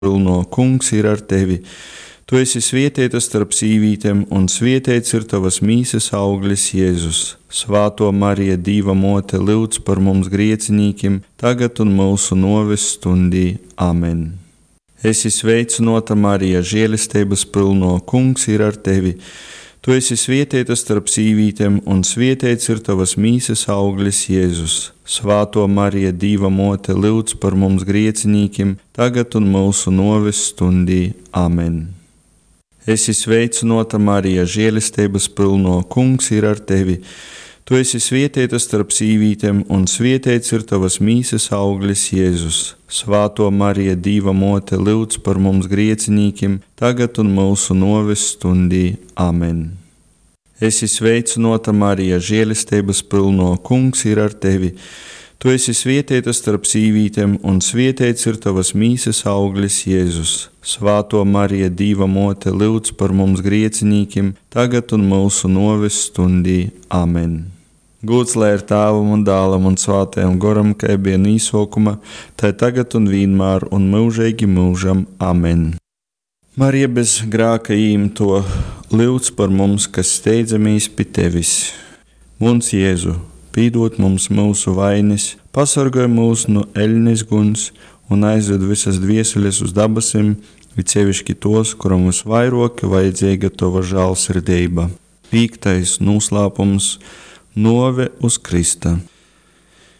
pilno, Kungs ir ar tevi. Tu esi svētīta starp sīvītēm, un svētīts ir tavas mīsas auglis, Jēzus. Svāto Marija, Dieva mote, lūdz par mums griecinīkiem, tagad un mūsu noves stundī. Amen. Esi sveicināta, Marija, žēlistības pilno, Kungs ir ar tevi. Tu esi svētīta starp sīvītēm, un svētīts ir tavas mīsas auglis, Jēzus. Svāto Marija, Dieva mote, lūdz par mums griecinīkiem, tagad un mūsu noves stundī. Amen. Esi sveicināta, Marija, žēlistības pilno, Kungs ir ar tevi. Tu esi svētīta starp sīvītēm, un svētīts ir tavas mīsas auglis, Jēzus. Svāto Marija, Dieva mote, lūdz par mums griecinīkiem, tagad un mūsu noves stundī. Amen. Esi sveicināta, Marija, žēlistības pilno, Kungs ir ar tevi. Tu esi svētīta starp sīvītēm, un svētīts ir tavas mīsas auglis, Jēzus. Svāto Marija, Dieva mote, lūdz par mums griecinīkiem, tagad un mūsu noves stundī. Amen. Gods lai ir Tēvam un Dēlam un Svētajam Garam, kā bija no sākuma, tā tagad un vienmēr un mūžīgi mūžam. Amen. Marija bez grēka īmto, lūdz par mums, kas steidzamies pie tevis. Mums Jēzu, pīdot mums mūsu vainas, pasargāj mūs no eļļas guns un aizved visas dvieseles uz dabasim, it sevišķi tos, kuram visvairāk vajadzīga tava žēlsirdība. 5. noslēpums – nove uz Krista.